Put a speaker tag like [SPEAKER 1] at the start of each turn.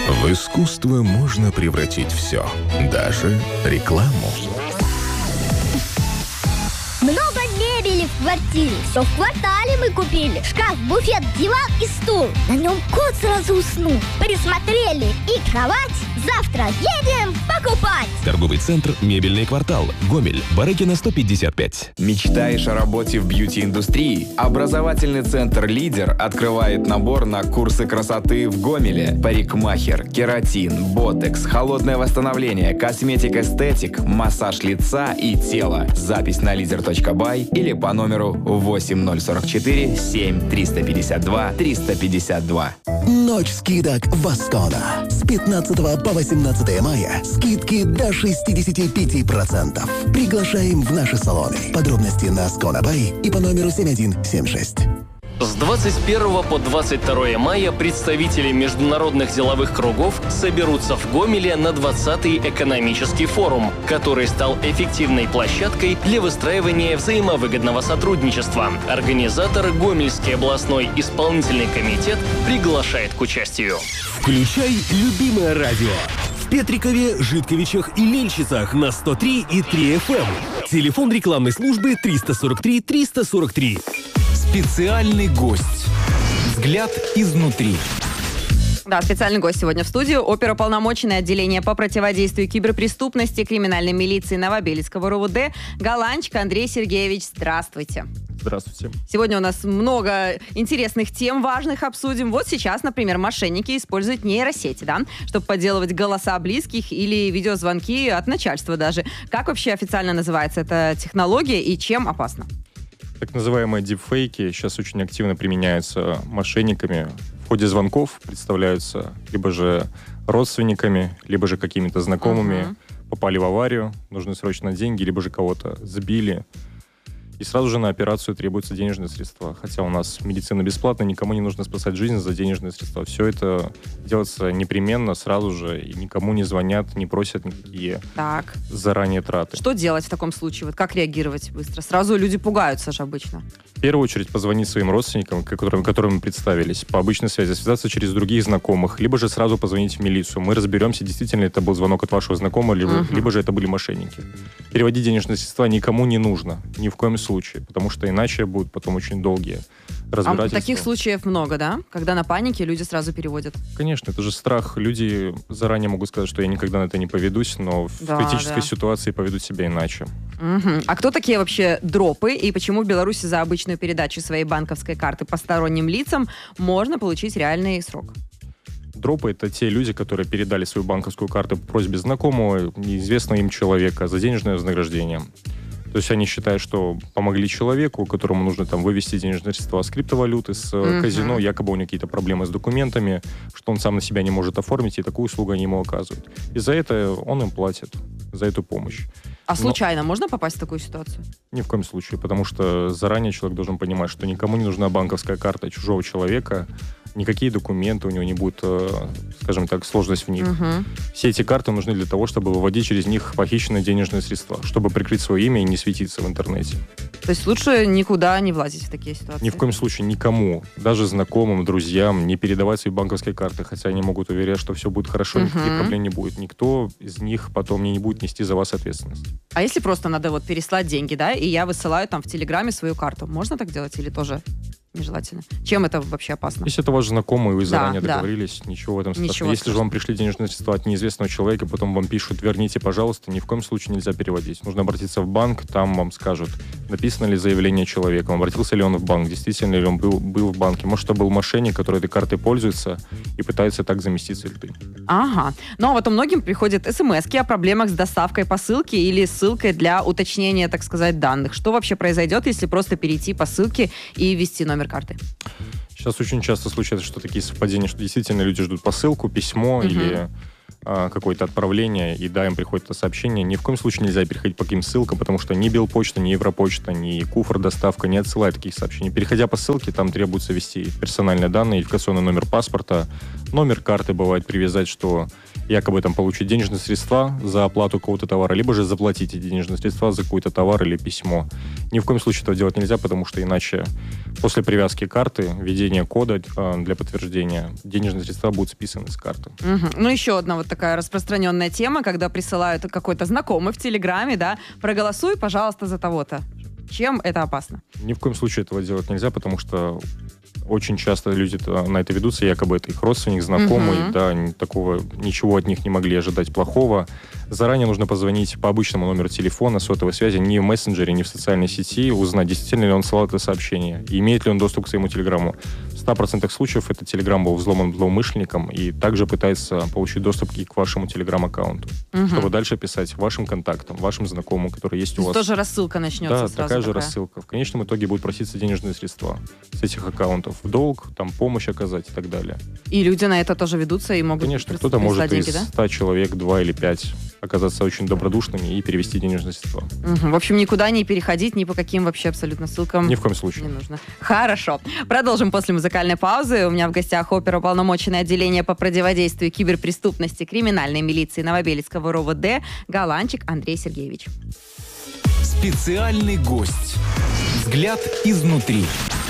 [SPEAKER 1] В искусство можно превратить все, даже рекламу.
[SPEAKER 2] Много мебели в квартире. Все в квартале мы купили. Шкаф, буфет, диван и стул. На нем кот сразу уснул. Присмотрели. И кровать. Завтра едем покупать.
[SPEAKER 3] Торговый центр «Мебельный квартал». Гомель. Барыкина, 155.
[SPEAKER 4] Мечтаешь о работе в бьюти-индустрии? Образовательный центр «Лидер» открывает набор на курсы красоты в Гомеле. Парикмахер, кератин, ботекс, холодное восстановление, косметик-эстетик, массаж лица и тела. Запись на leader.by или по номеру 8044 7 352 352.
[SPEAKER 5] Ночь скидок Воскона. С 15 по 18 мая скидки до 65%. Приглашаем в наши салоны. Подробности на Skona.by и по номеру 7176.
[SPEAKER 6] С 21 по 22 мая представители международных деловых кругов соберутся в Гомеле на 20-й экономический форум, который стал эффективной площадкой для выстраивания взаимовыгодного сотрудничества. Организатор Гомельский областной исполнительный комитет приглашает к участию.
[SPEAKER 3] Включай любимое радио. В Петрикове, Житковичах и Лельчицах на 103 и 3 FM. Телефон рекламной службы 343 343.
[SPEAKER 7] Специальный гость. Взгляд изнутри.
[SPEAKER 8] Да, специальный гость сегодня в студии. Оперуполномоченный отделения по противодействию киберпреступности криминальной милиции Новобелецкого РУВД Галанчик Андрей Сергеевич. Здравствуйте.
[SPEAKER 9] Здравствуйте.
[SPEAKER 8] Сегодня у нас много интересных тем важных обсудим. Вот сейчас, например, мошенники используют нейросети, да, чтобы подделывать голоса близких или видеозвонки от начальства даже. Как вообще официально называется эта технология и чем опасна?
[SPEAKER 9] Так называемые дипфейки сейчас очень активно применяются мошенниками. В ходе звонков представляются либо же родственниками, либо же какими-то знакомыми, попали в аварию, нужны срочно деньги, либо же кого-то сбили. И сразу же на операцию требуются денежные средства. Хотя у нас медицина бесплатная, никому не нужно спасать жизнь за денежные средства. Все это делается непременно, сразу же, и никому не звонят, не просят никакие заранее траты.
[SPEAKER 8] Что делать в таком случае? Вот как реагировать быстро? Сразу люди пугаются же обычно.
[SPEAKER 9] В первую очередь позвонить своим родственникам, которым мы представились, по обычной связи, связаться через других знакомых, либо же сразу позвонить в милицию. Мы разберемся, действительно это был звонок от вашего знакомого, либо же это были мошенники. Переводить денежные средства никому не нужно, ни в коем случае, потому что иначе будут потом очень долгие разбирательства.
[SPEAKER 8] Таких случаев много, да? Когда на панике люди сразу переводят.
[SPEAKER 9] Конечно, это же страх. Люди заранее могут сказать, что я никогда на это не поведусь, но в критической ситуации поведут себя иначе.
[SPEAKER 8] А кто такие вообще дропы и почему в Беларуси за обычную передачу своей банковской карты посторонним лицам можно получить реальный срок?
[SPEAKER 9] Дропы — это те люди, которые передали свою банковскую карту по просьбе знакомого, неизвестного им человека за денежное вознаграждение. То есть они считают, что помогли человеку, которому нужно там вывести денежные средства с криптовалюты, с казино, якобы у него какие-то проблемы с документами, что он сам на себя не может оформить, и такую услугу они ему оказывают. И за это он им платит, за эту помощь.
[SPEAKER 8] А случайно можно попасть в такую ситуацию?
[SPEAKER 9] Ни в коем случае, потому что заранее человек должен понимать, что никому не нужна банковская карта чужого человека, никакие документы у него не будут, скажем так, сложность в них. Все эти карты нужны для того, чтобы выводить через них похищенные денежные средства, чтобы прикрыть свое имя и не светиться в интернете.
[SPEAKER 8] То есть лучше никуда не влазить в такие ситуации?
[SPEAKER 9] Ни в коем случае никому, даже знакомым, друзьям, не передавать свои банковские карты, хотя они могут уверять, что все будет хорошо, никаких проблем не будет. Никто из них потом не будет нести за вас ответственность.
[SPEAKER 8] А если просто надо вот переслать деньги, да, и я высылаю там в Телеграме свою карту, можно так делать или тоже нежелательно? Чем это вообще опасно?
[SPEAKER 9] Если это ваш знакомый, вы заранее договорились, ничего в этом страшного. Если же вам пришли денежные средства от неизвестного человека, потом вам пишут, верните, пожалуйста, ни в коем случае нельзя переводить. Нужно обратиться в банк, там вам скажут, написано ли заявление человека, обратился ли он в банк, действительно ли он был в банке. Может, это был мошенник, который этой картой пользуется и пытается так заместить сельды.
[SPEAKER 8] Ага. Ну, а вот у многим приходят смс-ки о проблемах с доставкой посылки или ссылкой для уточнения, так сказать, данных. Что вообще произойдет, если просто перейти по ссылке и ввести номер карты?
[SPEAKER 9] Сейчас очень часто случается, что такие совпадения, что действительно люди ждут посылку, письмо или какое-то отправление, и да, им приходит это сообщение. Ни в коем случае нельзя переходить по каким ссылкам, потому что ни Белпочта, ни Европочта, ни Куфр доставка не отсылает таких сообщений. Переходя по ссылке, там требуется ввести персональные данные, идентификационный номер паспорта, номер карты бывает привязать, что якобы там получить денежные средства за оплату какого-то товара, либо же заплатить эти денежные средства за какой-то товар или письмо. Ни в коем случае этого делать нельзя, потому что иначе после привязки карты, введения кода для подтверждения, денежные средства будут списаны с карты.
[SPEAKER 8] Ну, еще одна вот такая распространенная тема, когда присылают какой-то знакомый в Телеграме, да, проголосуй, пожалуйста, за того-то. Чем это опасно?
[SPEAKER 9] Ни в коем случае этого делать нельзя, потому что очень часто люди на это ведутся, якобы это их родственник, знакомый, да, ничего от них не могли ожидать плохого. Заранее нужно позвонить по обычному номеру телефона, сотовой связи, ни в мессенджере, ни в социальной сети, узнать, действительно ли он слал это сообщение, и имеет ли он доступ к своему телеграмму. В 100% случаев этот телеграм был взломан злоумышленником и также пытается получить доступ и к вашему телеграм-аккаунту, чтобы дальше писать вашим контактам, вашим знакомым, которые есть у вас.
[SPEAKER 8] Тоже рассылка начнется
[SPEAKER 9] да,
[SPEAKER 8] сразу.
[SPEAKER 9] такая же рассылка. В конечном итоге будут проситься денежные средства с этих аккаунтов в долг, там помощь оказать и так далее.
[SPEAKER 8] И люди на это тоже ведутся и могут...
[SPEAKER 9] Конечно, кто-то может
[SPEAKER 8] деньги,
[SPEAKER 9] из
[SPEAKER 8] да?
[SPEAKER 9] 100 человек, 2 или 5 оказаться очень добродушными и перевести денежные средства.
[SPEAKER 8] В общем, никуда не переходить, ни по каким вообще абсолютно ссылкам.
[SPEAKER 9] Ни в коем случае.
[SPEAKER 8] Не нужно. Хорошо. Продолжим после музыкальной паузы. У меня в гостях оперуполномоченное отделение по противодействию киберпреступности криминальной милиции Новобелецкого РОВД Галанчик Андрей Сергеевич.
[SPEAKER 7] Специальный гость. Взгляд изнутри.